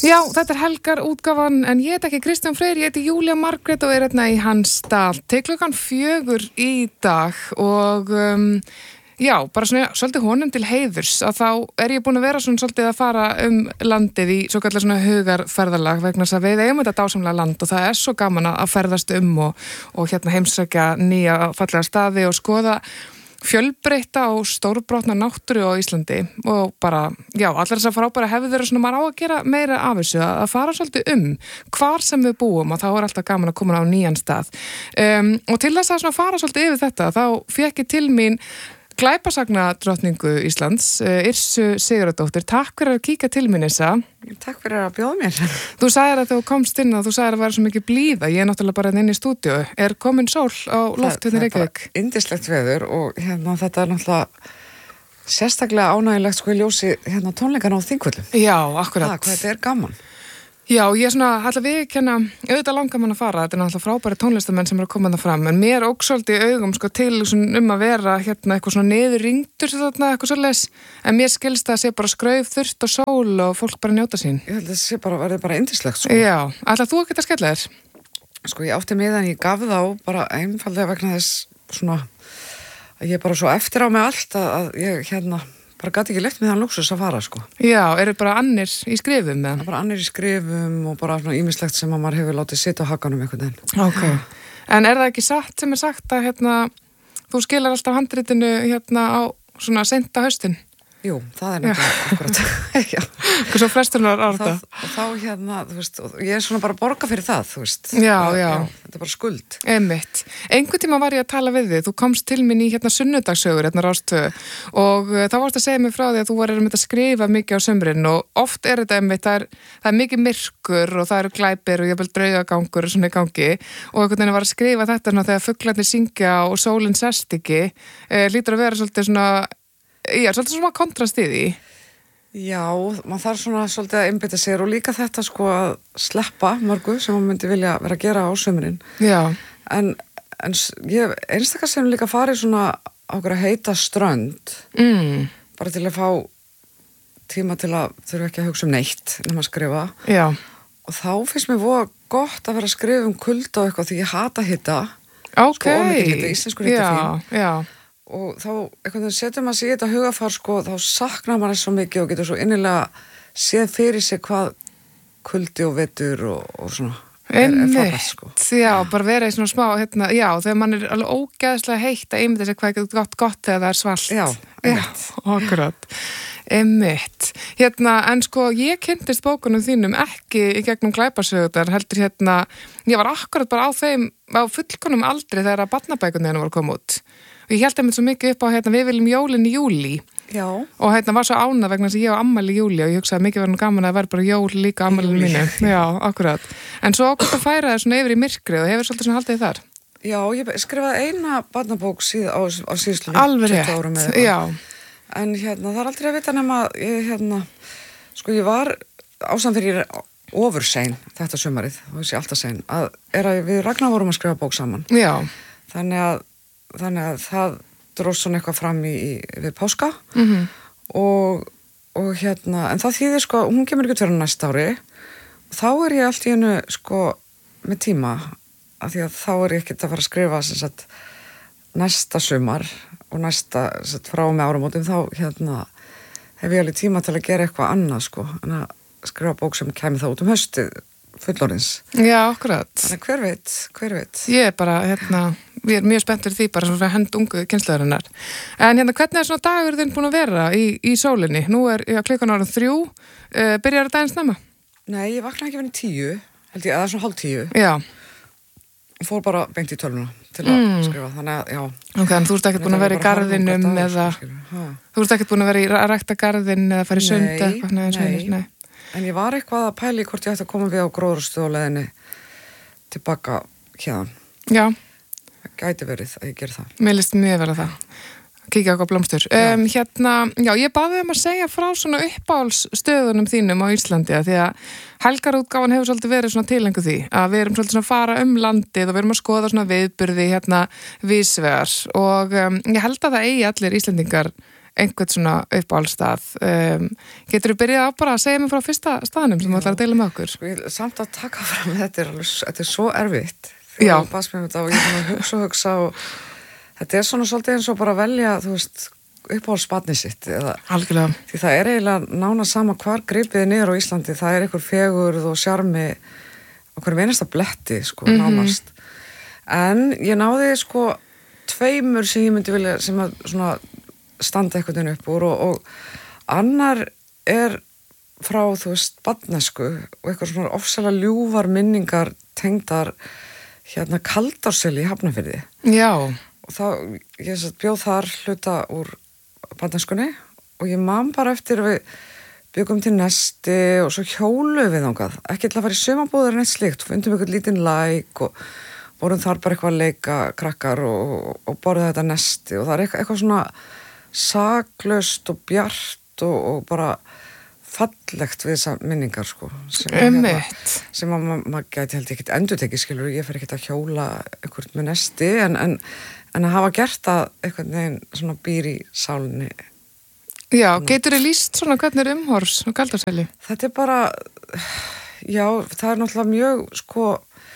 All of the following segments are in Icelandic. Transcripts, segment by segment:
Já, þetta Helgar útgáfan, en ég ekki Kristján Freyr, ég Júlía Margrét og hérna í hans stað. Klukkan 4 í dag og já, bara svona svolítið honum til heiðurs að þá ég búin að vera svona svolítið að fara landið í svo kallar svona hugarferðalag vegna þess að við eigum þetta dásamlega land og það svo gaman að ferðast og hérna heimsækja nýja fallega staði og skoða fjölbreytta og stórbrotna náttúru á Íslandi og bara, já, allar þessar frábæra hefðir og svona maður á að gera meira af þessu að fara svolítið hvar sem við búum og þá alltaf gaman að koma á nýjan stað og til þess að svona fara svolítið yfir þetta þá fékk ég til mín glæpasagnadrottningu Íslands, Yrsu Sigurðardóttir. Takk fyrir að kíka til mín, Yrsa. Takk fyrir að bjóða mér. Þú sagðir að þú komst inn og þú sagðir að það var svo mikið blíða. Ég náttúrulega bara inn í stúdíu. Komin sól á loft hérna í Reykjavík? Það yndislegt veður og hérna þetta náttúrulega sérstaklega ánægilegt sko í ljósi hérna tónleikana á Þingvöllum. Já, akkurat. Hvað þetta gaman. Já, ég ætla viðurkenna, auðvitað langar mann að fara, þetta náttúrulega frábæri tónlistamenn sem að koma það fram, en mér óksóldi í augum sko til að vera hérna eitthvað svona niðurringdur þarna, eitthvað svoleiðis, en mér skilst að sé bara skrauf, þurft og sól og fólk bara njóta sín. Ég held að það sé verði bara yndislegt sko. Já, ætla þú ekki að skella þér? Sko ég átti miðan, ég gaf þá bara einfaldlega vegna þess svona að ég bara svo eftir á mig allt að ég hérna bara gæti ekki lett með þann lúksus að fara sko. Já, bara annir í skrifum með? Bara annir í skrifum og bara svona ýmislegt sem að maður hefur látið sitja á hakanum einhvern veginn. Ok, en það ekki satt sem sagt að hérna, þú skilar alltaf handritinu hérna á svona seinta haustin? Jú, það nefnilega akkurat. Já. Hvað svo flesturnar á þetta? Þá hérna, þú veist, ég svona bara borga fyrir það, þú veist. Já. Þetta bara skuld. Einmitt. Einhvern tíma var ég að tala við þig, þú komst til mín í hérna sunnudagssögur, hérna Rás 2 og þá varst að segja mig frá því að þú varir að skrifa mikið á sumrin og oft þetta einmitt, það er mikið myrkur og það glæpir og jafnvel draugagangur og svona í gangi og einhvern veginn var að skrifa þetta svona, þegar fuglarnir syngja og sólin sest ekki, hlýtur að vera svolítið svona svolítið svona kontrast í því. Já, maður þarf svona svolítið að einbeita sér og líka þetta sko að sleppa mörgu sem maður myndi vilja vera að gera á sumrin. Já. En ég einstakar sem líka farið svona á okkur að heita strönd bara til að fá tíma til að þurfa ekki að hugsa neitt nema að skrifa. Já. Og þá finnst mér voða gott að vera að skrifa kulda og eitthvað því ég hata hita. Ok. Sko ómikið hita, íslenskur hita fín. Já. Og þá einhvern veginn setur maður sig í þetta hugafar sko, þá saknar maður svo mikið og getur svo innilega séð fyrir sig hvað kuldi og vetur og svona frábært sko. Já, bara vera í svona smá hérna, já, þegar mann alveg ógeðslega heitt að einmitt þessi hvað getur gott þegar það svalt. Já, akkurat. Einmitt. Hérna, en sko, ég kynntist bókunum þínum ekki í gegnum glæpasögutar, heldur hérna, ég var akkurat bara á fullkonum aldri þegar að barnabækunni var komið út. Og ég held einmitt svo mikið upp á hérna, við viljum jólin í júlí. Já. Og hérna var svo ánað vegna þess að ég á ammæli í júlí og ég hugsaði mikið verður gaman að vera bara jól líka ammælinu mínu. Já, akkurat. En svo okkur að færa það svona yfir í myrkrið og hefur svolítið svona haldið þar. Já, ég skrifaði eina barnabók á síðustu 20 árum eða. Já. En hérna, það aldrei að vita nema sko ég var ásamt fyrir ofursein þetta sumarið, og þessi alltaf sein, að við Ragnar vorum að skrifa bók saman. Já. Þannig að það dróst svona eitthvað fram við páska og hérna, en það þýðir sko, hún kemur ekki fyrir næsta ári og þá ég allt í hennu sko með tíma, af því að þá ég ekkert að fara að skrifa sem sagt næsta sumar og næsta frá með áramótum, þá hérna hef ég alveg tíma til að gera eitthvað annað sko, en að skrifa bók sem kemur þá út haustið fullorðins. Já, akkurat. Þannig hver veit. Ég bara, hérna, ég mjög spenntur því bara svona hend ungu kynslaðurinnar. En hérna, hvernig svona dagur þinn búin að vera í sólinni? Nú klukkan ára 3, byrjar það daginn snemma? Nei, ég vaknaði ekki verið 10, held ég, eða svona 9:30. Já. Ég fór bara beint í tölvuna til að skrifa, þannig að, já. Ok, en þú ert ekkert búin að vera í garðinum eða, þú ert ekkert búin að vera að rækta garðin eða fara í sund eða eitthvað, nei. En ég var eitthvað að pæli hvort ég ætti að koma við á gróðrarstöð á leiðinni tilbaka hérna. Já. Það gæti verið að ég gera það. Mér líst mjög vel að það. Kíkja okkur blómstur. Hérna, já, ég baði að segja frá svona uppáhaldsstöðunum þínum á Íslandi því að Helgarútgáfan hefur svolítið verið svona tilengu því að við erum svolítið svona að fara landið og við erum að skoða svona viðburði hérna vísvegar og ég held að það eigi allir Íslendingar einhvern svona uppáhaldstað. Getur þú byrjað á bara að segja mér frá fyrsta staðnum sem þú ætlar að deila með okkur? Sko, samt að taka fram þetta svo erfitt. Já. Þegar baðst mér þetta og ég er hugsa og þetta svona svolítið eins og bara velja, þú veist, uppáhaldsbarnið sitt. Algjörlega. Því það eiginlega nána sama hvar gripið niður á Íslandi, það einhver fegurð og sjarmi og hverjum einasta bletti, sko, nánast. En ég náði, sko, 2 sem ég myndi vilja, sem að svona standa einhvern veginn upp úr og annar frá, þú veist, barnesku og eitthvað svona ofsalega ljúfar minningar tengdar Kaldárseli í Hafnarfirði. Já. Og ég bjóð þar hluta úr barneskunni og ég man bara eftir við byggum til nesti og svo hjóluðum við þangað. Ekki til að fara í sumarbúðar en eitt slíkt. Fundum ykkur lítinn læk og vorum þar bara eitthvað að leika krakkar og borðið þetta nesti og það eitthvað svona saklaust og bjart og bara fallegt við þessar minningar, sko. Sem maður gæti held ekki endurtekið, skilur, ég fer ekki að hjóla einhvern með nesti en að hafa gert það einhvern veginn svona býr í sálinni. Já, getur þið lýst svona hvernig umhorfs og Kaldárseli? Þetta bara, já, það náttúrulega mjög, sko,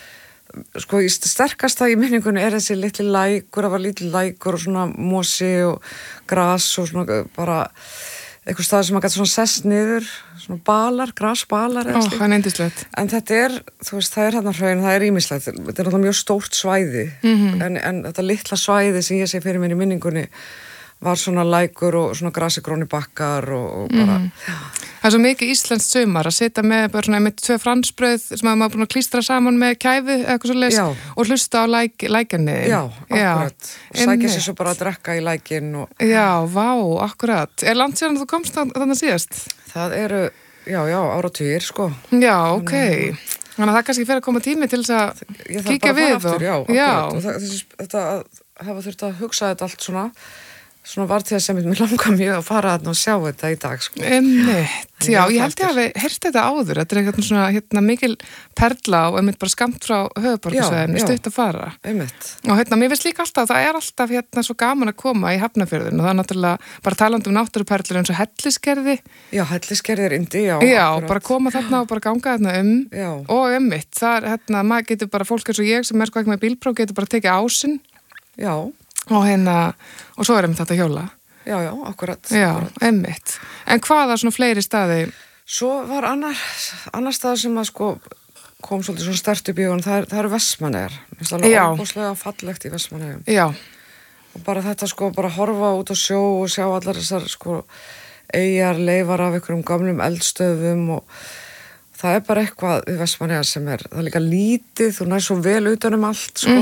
í sterkasta í minningunni þessi litli lækur, það var litli lækur og svona mosi og gras og svona bara eitthvað stað sem maður gæti svona sest niður, svona balar, grasbalar. Það er yndislegt. En þetta þú veist, það hérna hraun, það ýmislegt. Þetta náttúrulega mjög stórt svæði, en þetta litla svæði sem ég sé fyrir mér í minningunni var svona lækur og svona grasigróni bakkar og bara... Það er svo mikið íslenskt sumar að sitja með bara svona með 2 fransbrauð sem maður búin að klístra saman með kæfi eitthvað svo leys og hlusta á lækjarni. Já, akkurat. Sækja sér svo bara að drekka í lækin og... Já, vá, akkurat. Er langt síðan að þú komst þannig síðast? Það já, áratugir, sko. Já, ok. Þannig að það kannski fer að koma tími til þess að kíkja við aftur, já, akkurat. Og þetta hafa þurft að hugsa þetta allt svona var til þess að mér langar mjög að fara að sjá þetta í dag, sko. Einmitt, já, ég held ég að við heyrst þetta áður, þetta er eitthvað svona mikil perla og einmitt bara skamt frá höfuðborgarsvæðinu, stutt að fara. Einmitt. Og mér finnst líka alltaf, það er alltaf svo gaman að koma í Hafnarfjörðinu og það er náttúrulega bara talandi náttúruperlur eins og Hellisgerði. Já, Hellisgerði indi, já. Já, bara koma þarna og bara ganga þarna og einmitt, það maður getur bara fólk eins og ég sem sko ekki með bílpróf getur bara tekið ásinn. Já. Og svo einmitt þetta hjóla. Já, akkurat. Já, einmitt. En hvaða svona fleiri staði? Svo var annar stað sem að sko kom svolítið svona sterkt upp í hugann, það eru Vestmannaeyjar. Það er alveg óbúslega fallegt í Vestmannaeyjum. Já. Og bara þetta sko, bara horfa út á sjó og sjá allar þessar sko eyjar, leifar af einhverjum gamlum eldstöðum og það er bara eitthvað í Vestmannaeyjar sem það er líka lítið, þú nær svo vel utan allt sko.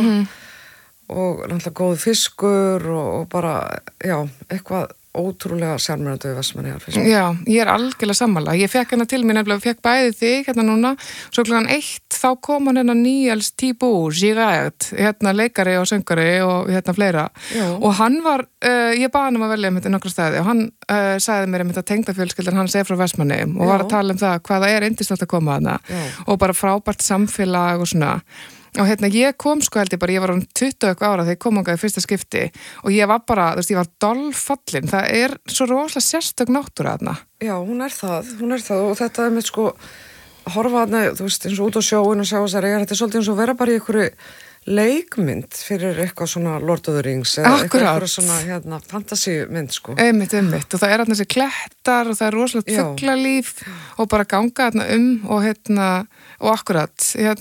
Og náttúrulega góð fiskur og bara, já, eitthvað ótrúlega sjarmerandi við Vestmannaeyjar. Já, ég er algjörlega sammála. Ég fekk hérna til mér nefnilega, fekk bæði þig hérna núna, svo klukkan 1 þá kom hann hérna Níels Tíbúr, Giræt, hérna leikari og söngari og hérna fleira. Já. Og hann var, ég baði hann að velja um þetta nokkra staði og hann sagði mér um þetta tengdafjölskyldan hans frá Vestmannaeyjum og var að tala um það hvað það er yndislegt að koma þarna og bara frábært samfélag og svona. Og hérna ég kom sko held ég bara, ég var 20 eitthvað ára þegar ég kom ángaði fyrsta skipti og ég var bara, þú veist, ég var dolfallin, það er svo rosalega sérstök náttúra þarna. Já, hún er það og þetta með sko, horfa þarna, þú veist, eins og út á sjóin og sjá þessar eigar, þetta er svolítið eins og vera bara í einhverju leikmynd fyrir eitthvað svona Lord of the Rings eða eitthvað svona fantasímynd sko. Einmitt og það er þarna þessi klettar og það er rosalega fuglalíf og bara ganga þarna og og akkurat þegar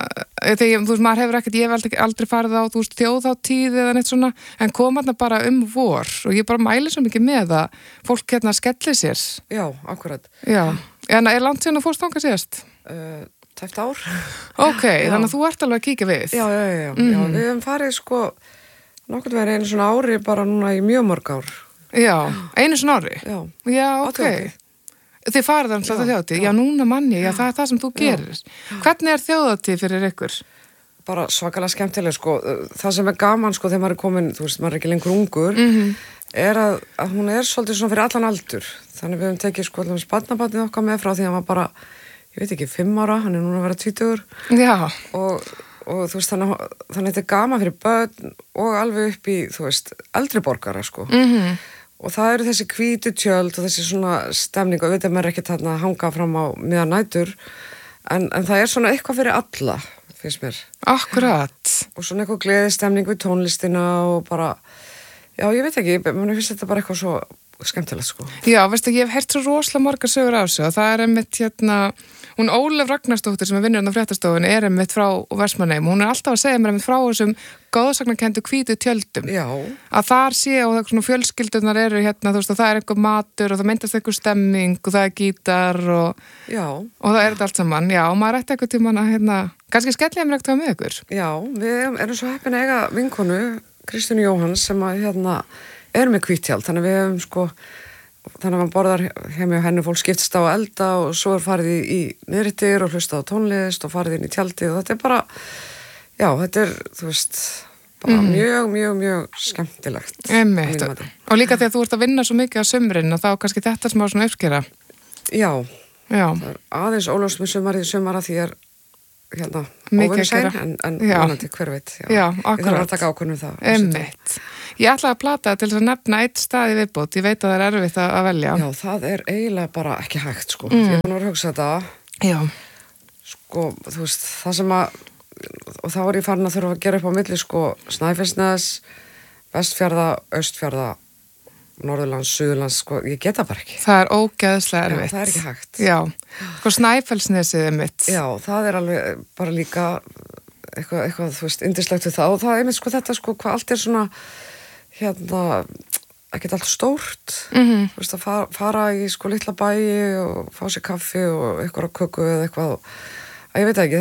þú veist, maður hefur ekkert, ég hef aldrei farið á þú veist, þjóðhátíð eða neitt svona en kom þarna bara vor og ég bara mæli svo mikið með að fólk skelli sér. Já, akkurat. Já, en er langt síðan að fórst þangað síðast? Tæft ár. Ok, þannig að þú ert alveg að kíkja við. Já, við hefum farið sko nokkurn veginn einu svona ári bara núna í mjög mörg ár. Já, einu svona ári? Já, ok. Þið farið þannig að þjóðhátíð, já núna manni, já það er það sem þú gerir. Hvernig er þjóðhátíð fyrir ykkur? Bara svakalega skemmtileg sko, það sem er gaman sko þegar maður er komin, þú veist, maður er ekki lengur ungur, er að hún er svolítið svona fyrir allan aldur. Þannig við höfum tekið sko allavega barnabarnið okkar með frá því að hann var bara, ég veit ekki, 5 ára, hann er núna að vera 20. Já. Og þú veist, þannig þetta er gaman fyrir börn og alveg upp í, þú veist, eldri borgara sko. og það eru þessi hvítu tjöld og þessi svona stemning og auðvitað maður ekki þarna að hanga fram á miðan nætur en það er svona eitthvað fyrir alla, finnst mér. Akkurat. Og svona eitthvað gleðistemning við tónlistina og bara, já ég veit ekki, mér finnst þetta bara eitthvað svo skemmtilegt sko. Já, veistu, ég hef heyrt svo rosalega margar sögur á sig og það er einmitt hún Ólöf Ragnarsdóttir sem er vinnur á fréttastofunni er einmitt frá Vestmannaeyjum, hún er alltaf að segja mér einmitt frá þessum góðsagnakenndu hvítu tjöldum. Já. Að þar sé og það svona fjölskyldunar eru þú veist, og það er einhver matur og það myndast einhver stemming og það er gítar og það er þetta allt saman. Já, og maður ætti einhvern tímann að kannski skellja mér eitthvað með ykkur. Já, við erum svo heppin að eiga vinkonu, Kristínu Jóhanns, sem að er með hvíttjald, þannig við hefum sko, þannig að maður borðar hjá henni fólk skiptist á að elda og svo er farið í niðrittir og hlusta á tónlist og farið inn í tjaldið og þetta er bara, já, þetta er, þú veist, bara mjög skemmtilegt. Einmitt, og líka þegar þú ert að vinna svo mikið á sumrin og þá kannski þetta smá svona uppskera. Já, það er aðeins óljóst með sumara því er óvinnsæn en vonandi hver veit. Já, akkurat. Ég þarf að taka ákvörðun það. Einmitt. Ég ætlaði að plata til þess að nefna eitt stað í viðbót, ég veit að það er erfitt að velja. Já, það er eiginlega bara ekki hægt sko. Ég var að hugsa þetta. Já. Sko, þú veist, það sem og þá er ég farin að þurfa að gera upp á milli sko Snæfellsnes, Vestfjarða, Austfjarða, Norðurlands, Suðurlands, sko, ég geta bara ekki. Það er ógeðslega erfitt. Já, það er ekki hægt. Já, sko Snæfellsnesið er mitt. Já, það er alveg bara líka eitthvað þú veist, yndislegt við það og það er einmitt sko þetta sko, hvað allt er svona ekkert allt stórt, þú veist, að fara í sko litla bæi og fá sér kaffi og eitthvað köku eða eitthvað, ég veit ekki,